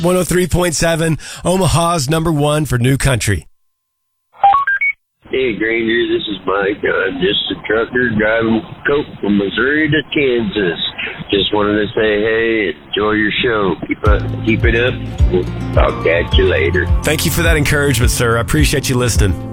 103.7, Omaha's number one for new country. Hey, Granger, this is Mike. I'm just a trucker driving coke from Missouri to Kansas. Just wanted to say, hey, enjoy your show. Keep it up. I'll catch you later. Thank you for that encouragement, sir. I appreciate you listening.